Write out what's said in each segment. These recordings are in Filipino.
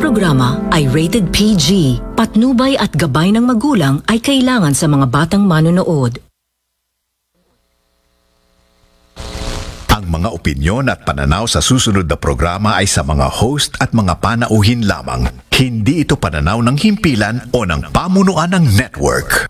programa ay rated PG. Patnubay at gabay ng magulang ay kailangan sa mga batang manonood. Ang mga opinyon at pananaw sa susunod na programa ay sa mga host at mga panauhin lamang. Hindi ito pananaw ng himpilan o ng pamunuan ng network.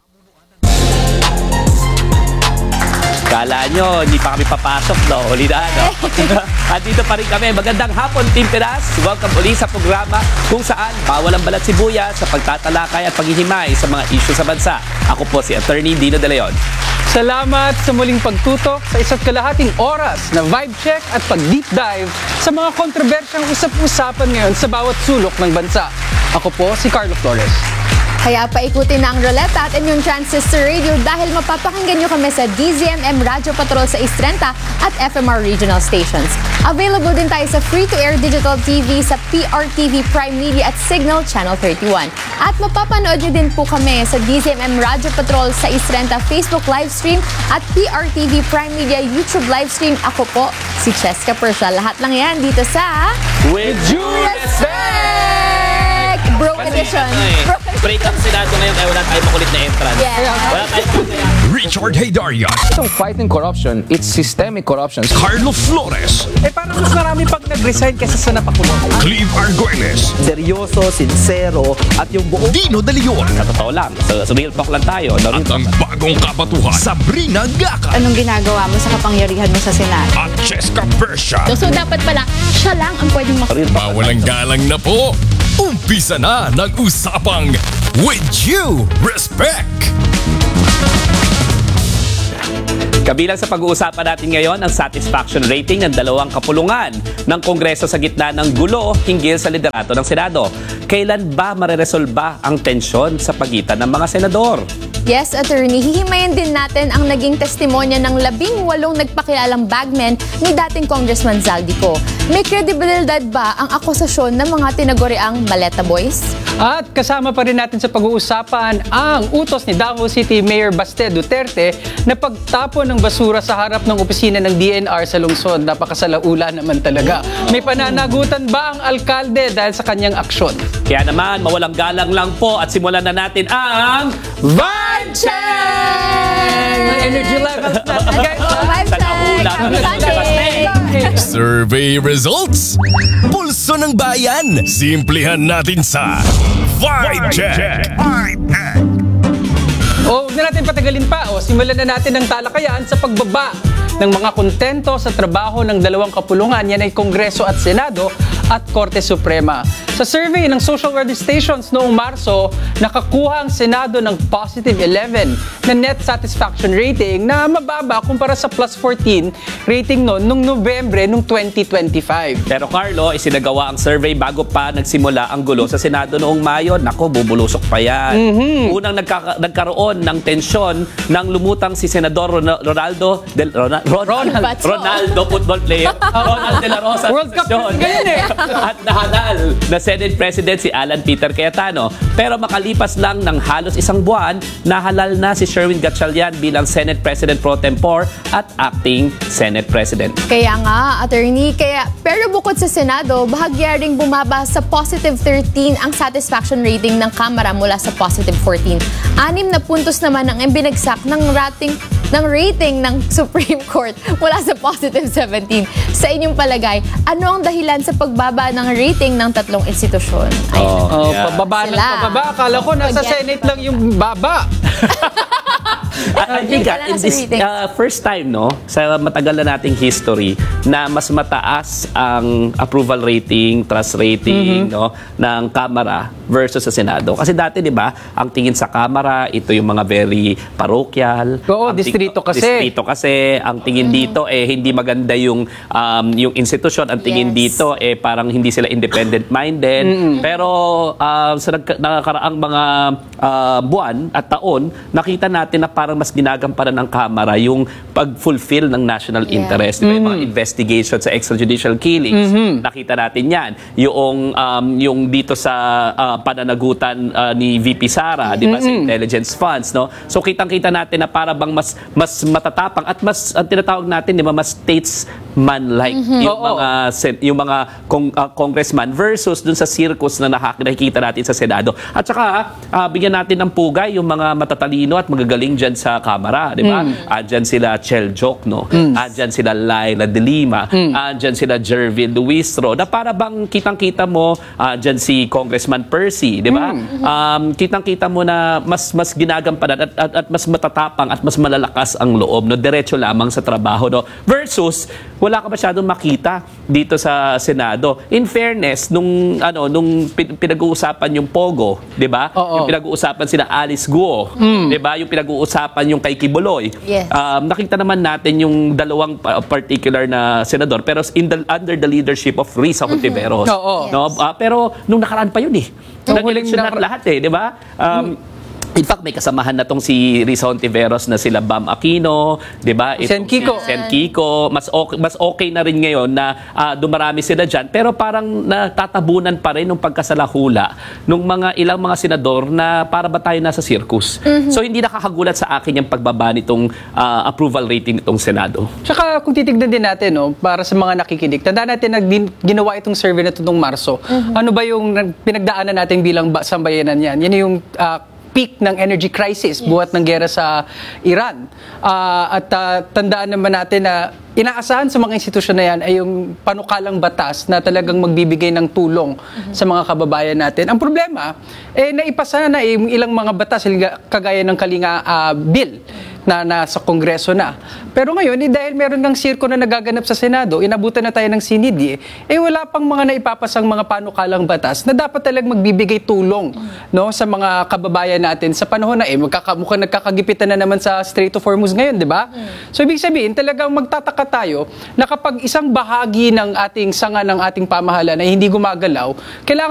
Kala nyo, hindi pa kami papasok, no? Uli na, no? At dito pa rin kami. Magandang hapon, Team Pinas. Welcome uli sa programa kung saan bawal ang balat sibuyas sa pagtatalakay at paghihimay sa mga isyu sa bansa. Ako po si Attorney Dino De Leon. Salamat sa muling pagtutok sa isa't kalahating oras na vibe check at pag-deep dive sa mga kontrobersyang usap-usapan ngayon sa bawat sulok ng bansa. Ako po si Carlo Flores. Kaya paikutin na ang Roleta at inyong Transistor Radio dahil mapapakinggan nyo kami sa DZMM Radio Patrol sa Istrenta at FMR Regional Stations. Available din tayo sa free-to-air digital TV sa PRTV Prime Media at Signal Channel 31. At mapapanood nyo din po kami sa DZMM Radio Patrol sa Istrenta Facebook Livestream at PRTV Prime Media YouTube Livestream. Ako po, si Cheska Persha. Lahat lang yan dito sa... With you Respect! Broke edition. Break ang Senado ngayon kaya wala tayong makulit na entrance. Yeah. Wala tayong Richard Haydarian, Itong fighting corruption, it's systemic corruption. Carlo Flores, Parang mas marami pag nag-resign kaysa sa napakulong. Clive Arguelles, seryoso, sincero, at yung buong Dino De Leon, Sa totoo lang, sa real talk lang tayo. No? at ang bagong kabatuhan, Sabrina Gaca, Anong ginagawa mo sa kapangyarihan mo sa Senado? at Cheska Persha. So dapat pala, siya lang ang pwedeng Sa real talk lang Mawalang tayo. galang na po. Umpisa na ng usapang With You Respect. Kabilang sa pag-uusapan natin ngayon ang satisfaction rating ng dalawang kapulungan ng Kongreso sa gitna ng gulo hinggil sa liderato ng Senado. Kailan ba mareresolba ang tensyon sa pagitan ng mga senador? Yes, attorney, hihimayin din natin ang naging testimonya ng 18 nagpakilalang bagmen ni dating Congressman Zaldico. May kredibilidad ba ang akusasyon ng mga tinaguriang Maleta Boys? At kasama pa rin natin sa pag-uusapan ang utos ni Davao City Mayor Baste Duterte na pagtapon ng basura sa harap ng opisina ng DNR sa lungsod. Napakasalaula naman talaga. May pananagutan ba ang alkalde dahil sa kanyang aksyon? Kaya naman, mawalang galang lang po at simulan na natin ang Vibe Check! Energy levels natin, guys. Vibe Sa check! nahula Happy ng Sunday! Survey results. Pulso ng bayan. Simplihan natin sa Vibe Check. Huwag na natin patagalin pa. Simulan na natin ang talakayan sa pagbaba ng mga kontento sa trabaho ng dalawang kapulungan. Yan ay Kongreso at Senado at Korte Suprema. Sa survey ng social weather stations noong Marso, nakakuha ang Senado ng positive 11 na net satisfaction rating na mababa kumpara sa plus 14 rating noong Nobyembre noong 2025. Pero Carlo, isinagawa ang survey bago pa nagsimula ang gulo sa Senado noong Mayo. Nako, bubulusok pa yan. Unang nagkaroon ng tensyon nang lumutang si Senador Ronaldo football player. Ronald De La Rosa. World Cup sesyon. ngayon eh. At nahanal na Senate President si Alan Peter Cayetano. Pero makalipas lang ng halos isang buwan, nahalal na si Sherwin Gatchalian bilang Senate President Pro Tempore at Acting Senate President. Kaya nga, attorney, pero bukod sa Senado, bahagya ring bumaba sa positive 13 ang satisfaction rating ng Kamara mula sa positive 14. 6 na puntos naman ang binagsak ng rating ng Supreme Court mula sa positive 17. Sa inyong palagay, ano ang dahilan sa pagbaba ng rating ng tatlong institusyon? Pababa ng Sila. pababa. Akala ko nasa Senate lang yung baba. I think Wala na in sa this rating. first time, no, sa matagal na nating history, na mas mataas ang approval rating, trust rating, no, ng Kamara versus sa Senado. Kasi dati, di ba, ang tingin sa Kamara, ito yung mga very parochial. Oo, Ang distrito kasi. Distrito kasi. Ang tingin dito, hindi maganda yung institusyon. Ang tingin Yes. dito, parang hindi sila independent-minded. Pero sa nakakaraang mga buwan at taon, nakita natin na parang mas ginagampanan ng Kamara yung pag-fulfill ng national interest. Diba? Yung mga investigation sa extrajudicial killings. Nakita natin yan. Yung dito sa pananagutan ni VP Sara, di ba, sa intelligence funds, no? So kitang-kita natin na para bang mas matatapang at mas ang tinatawag natin, di ba, mas man-like yung mga congressman versus dun sa circus na nakikita natin sa Senado. At saka bigyan natin ng pugay yung mga matatalino at magagaling dyan sa Kamara, di ba? Andyan sila Chel Jokno, andyan sila Laila de Lima, andyan sila Jervin Luistro, na para bang kitang-kita mo dyan si Congressman Percy, di ba? Kitang-kita mo na mas ginagampanan at mas matatapang at mas malalakas ang loob, no? Diretso lamang sa trabaho, no? Versus wala ka masyadong makita dito sa Senado. In fairness, nung pinag-uusapan yung Pogo, 'di ba? Yung pinag-uusapan sina Alice Guo, 'di ba? Yung pinag-uusapan yung kay Kibuloy. Yes. Nakita naman natin yung dalawang particular na senador pero under the leadership of Risa Hontiveros. No? Pero nung nakaraan pa yun eh. Nag-election na lahat eh, 'di ba? In fact, may kasamahan na tong si Risa Hontiveros na sila Bam Aquino, 'di ba? Sen Kiko. Mas okay na rin ngayon na dumarami sila diyan, pero parang natatabunan pa rin nung pagkasalahula nung ilang mga senador na para ba tayo nasa circus. So hindi nakakagulat sa akin yung pagbaba nitong approval rating nitong Senado. Tsaka kung titignan din natin, no, para sa mga nakikinig, tandaan natin na ginawa itong survey na ito nung Marso. Ano ba yung pinagdaanan natin bilang sambayanan yan? Yan yung peak ng energy crisis, buhat ng gera sa Iran. At tandaan naman natin na inaasahan sa mga institusyon na yan ay yung panukalang batas na talagang magbibigay ng tulong sa mga kababayan natin. Ang problema, naipasa na yung ilang mga batas, kagaya ng Kalinga bill na nasa Kongreso na. Pero ngayon, dahil meron ng sirko na nagaganap sa Senado, inabutan na tayo ng sinidi, wala pang mga naipapasang mga panukalang batas na dapat talagang magbibigay tulong, no, sa mga kababayan natin sa panahon na mukhang nagkakagipitan na naman sa Strait of Hormuz ngayon, di ba? So, ibig sabihin, talagang magtataka tayo na kapag isang bahagi ng ating sanga ng ating pamahalaan ay hindi gumagalaw, kailangan